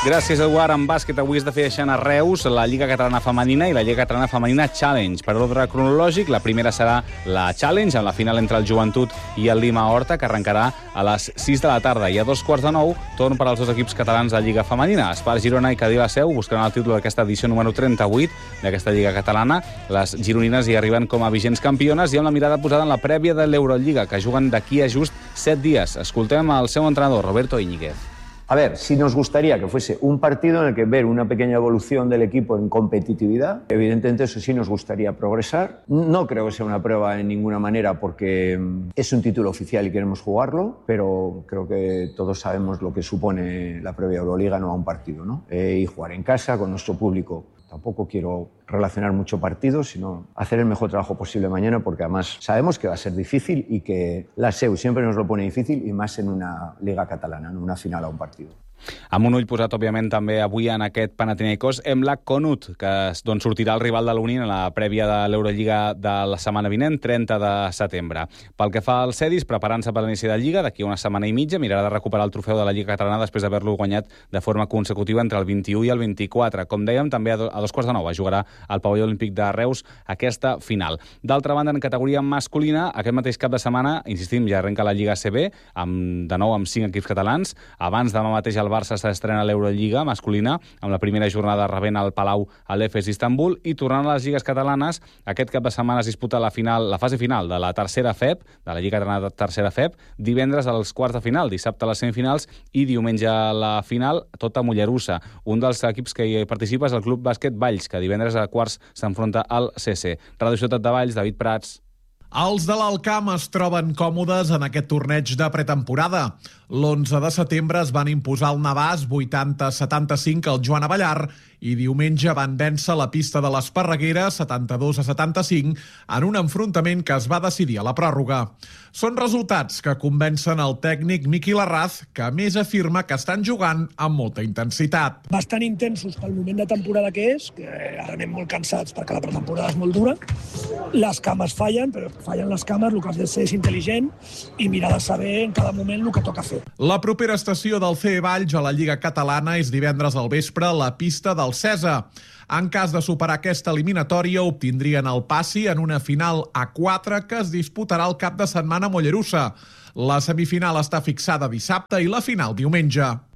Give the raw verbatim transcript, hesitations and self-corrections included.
Gràcies, Eduard. En bàsquet avui es defineixen a Reus la Lliga Catalana Femenina i la Lliga Catalana Femenina Challenge. Per ordre cronològic, la primera serà la Challenge, amb la final entre el Joventut i el Lima Horta, que arrencarà a les sis de la tarda. I a dos quarts de nou, torn per als dos equips catalans de Lliga Femenina. Espar Girona i Cadí la Seu buscaran el títol d'aquesta edició número trenta-vuit d'aquesta Lliga Catalana. Les gironines hi arriben com a vigents campiones i amb la mirada posada en la prèvia de l'Eurolliga, que juguen d'aquí a just set dies. Escoltem el seu entrenador, Roberto Íñiguez. A ver, si nos gustaría que fuese un partido en el que ver una pequeña evolución del equipo en competitividad, evidentemente eso sí nos gustaría progresar. No creo que sea una prueba en ninguna manera porque es un título oficial y queremos jugarlo, pero creo que todos sabemos lo que supone la previa Euroliga, no a un partido, ¿no? Eh, y jugar en casa con nuestro público. Tampoco quiero relacionar mucho partidos, sino hacer el mejor trabajo posible mañana, porque además sabemos que va a ser difícil y que la S E U siempre nos lo pone difícil, y más en una liga catalana, en una final a un partido. Amb un ull posat, òbviament, també avui en aquest Panathinaikos Emlak Konut, que d'on sortirà el rival de l'Unión en la prèvia de l'Eurolliga de la setmana vinent, trenta de setembre. Pel que fa al Cedis, preparant-se per l'inici de Lliga, d'aquí una setmana i mitja, mirarà de recuperar el trofeu de la Lliga Catalana després d'haver-lo guanyat de forma consecutiva entre el vint-i-u i el vint-i-quatre. Com dèiem, també a dos quarts de nou es jugarà al Pavelló Olímpic de Reus aquesta final. D'altra banda, en categoria masculina, aquest mateix cap de setmana, insistim, ja arrenca la Lliga A C B, amb, de nou amb cinc equips catalans. Abans, demà mateix, el Barça s'estrena a l'Eurolliga masculina, amb la primera jornada rebent al Palau a l'Efes Istanbul, i tornant a les lligues catalanes, aquest cap de setmana es disputa la final, la fase final de la tercera F E P, de la Lliga Catalana de tercera F E P, divendres als quarts de final, dissabte a les semifinals i diumenge a la final, tot a Mollerussa. Un dels equips que hi participa és el Club Bàsquet Valls, que divendres a quarts s'enfronta al C C. Ràdio Ciutat de Valls, David Prats. Els de l'Alcamp es troben còmodes en aquest torneig de pretemporada. L'onze de setembre es van imposar al Navàs vuitanta a setanta-cinc al Joan Avellar i diumenge van vèncer la pista de l'Esparreguera setanta-dos a setanta-cinc en un enfrontament que es va decidir a la pròrroga. Són resultats que convencen el tècnic Miqui Larraz, que a més afirma que estan jugant amb molta intensitat. Bastant intensos pel moment de temporada que és, que ara anem molt cansats perquè la pretemporada és molt dura. Les cames fallen, però fallen les cames, el que has de ser és intel·ligent i mirar de saber en cada moment el que toca fer. La propera estació del C E Valls a la Lliga Catalana és divendres al vespre a la pista del Cesa. En cas de superar aquesta eliminatòria, obtindrien el passi en una final a quatre que es disputarà el cap de setmana a Mollerussa. La semifinal està fixada dissabte i la final diumenge.